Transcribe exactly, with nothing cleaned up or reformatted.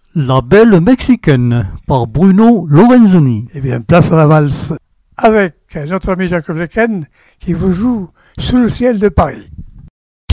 La Belle Mexicaine par Bruno Lorenzoni. Eh bien, place à la valse avec notre ami Jacob Lequen qui vous joue Sous le ciel de Paris.